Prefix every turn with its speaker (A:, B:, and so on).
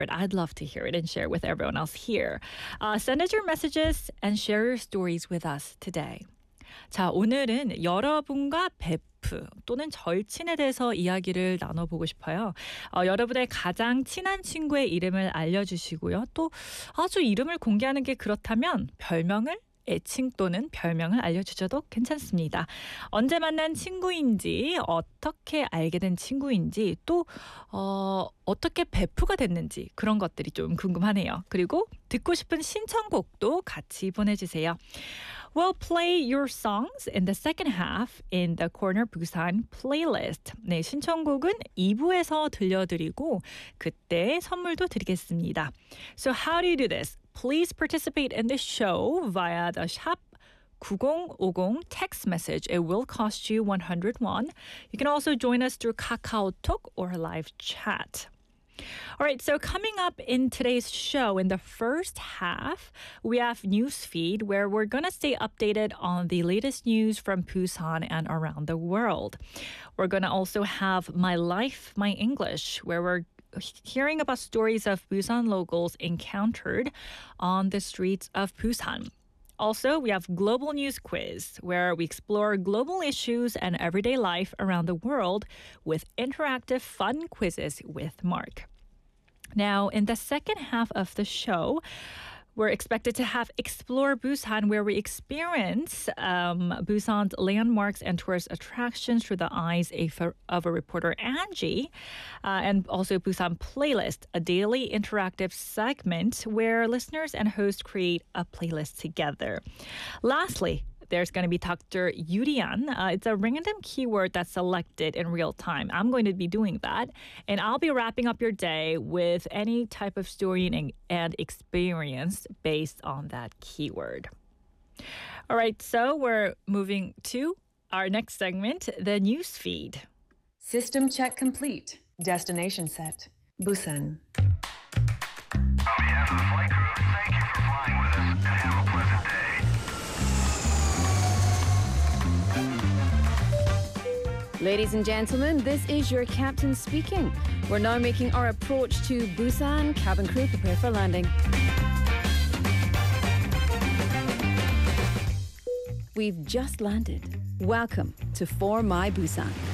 A: I'd love to hear it and share it with everyone else here. Send us your messages and share your stories with us today. 자, 오늘은 여러분과 베프 또는 절친에 대해서 이야기를 나눠보고 싶어요. 여러분의 가장 친한 친구의 이름을 알려주시고요. 또 아주 이름을 공개하는 게 그렇다면 별명을 애칭 또는 별명을 알려주셔도 괜찮습니다. 언제 만난 친구인지, 어떻게 알게 된 친구인지, 또 어떻게 베프가 됐는지 그런 것들이 좀 궁금하네요. 그리고 듣고 싶은 신청곡도 같이 보내주세요. We'll play your songs in the second half in the Corner Busan playlist. 네, 신청곡은 2부에서 들려드리고 그때 선물도 드리겠습니다. So how do you do this? Please participate in this show via the 샵 9050 text message. It will cost you 100 won. You can also join us through KakaoTalk or live chat. All right, so coming up in today's show, in the first half, we have Newsfeed, where we're going to stay updated on the latest news from Busan and around the world. We're going to also have My Life, My English, where we're hearing about stories of Busan locals encountered on the streets of Busan. Also, we have Global News Quiz, where we explore global issues and everyday life around the world with interactive fun quizzes with Mark. Now, in the second half of the show, we're expected to have Explore Busan, where we experience Busan's landmarks and tourist attractions through the eyes of a reporter, Angie, and also Busan Playlist, a daily interactive segment where listeners and hosts create a playlist together. Lastly, there's going to be Dr. Yurian. It's a random keyword that's selected in real time. I'm going to be doing that. And I'll be wrapping up your day with any type of story and experience based on that keyword. All right, so we're moving to our next segment, the news feed.
B: System check complete. Destination set. Busan.
C: On behalf of the flight crew, thank you for flying with us and have a pleasant day.
D: Ladies and gentlemen, this is your captain speaking. We're now making our approach to Busan. Cabin crew, prepare for landing. We've just landed. Welcome to For My Busan.